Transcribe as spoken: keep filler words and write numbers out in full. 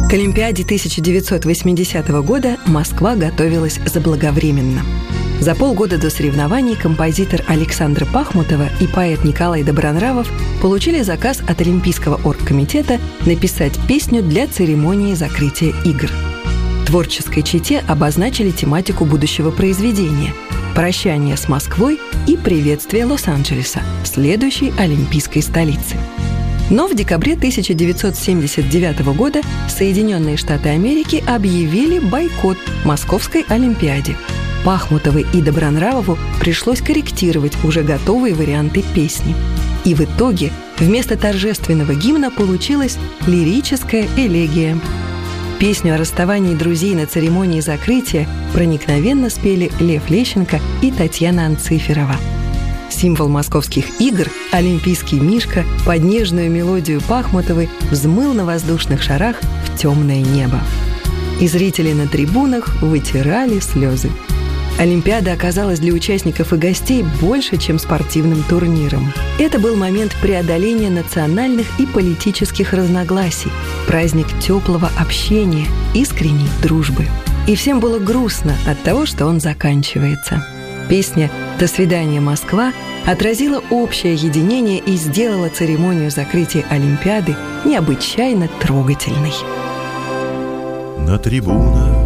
К Олимпиаде тысяча девятьсот восьмидесятого года Москва готовилась заблаговременно. За полгода до соревнований композитор Александра Пахмутова и поэт Николай Добронравов получили заказ от Олимпийского оргкомитета написать песню для церемонии закрытия игр. Творческой чете обозначили тематику будущего произведения – прощание с Москвой и приветствие Лос-Анджелеса, следующей олимпийской столицы. Но в декабре тысяча девятьсот семьдесят девятого года Соединенные Штаты Америки объявили бойкот Московской Олимпиаде. Пахмутовой и Добронравову пришлось корректировать уже готовые варианты песни. И в итоге вместо торжественного гимна получилась лирическая элегия. Песню о расставании друзей на церемонии закрытия проникновенно спели Лев Лещенко и Татьяна Анциферова. Символ московских игр, олимпийский Мишка, под нежную мелодию Пахмутовой взмыл на воздушных шарах в темное небо. И зрители на трибунах вытирали слезы. Олимпиада оказалась для участников и гостей больше, чем спортивным турниром. Это был момент преодоления национальных и политических разногласий, праздник теплого общения, искренней дружбы. И всем было грустно от того, что он заканчивается. Песня «До свидания, Москва» отразила общее единение и сделала церемонию закрытия Олимпиады необычайно трогательной. На трибунах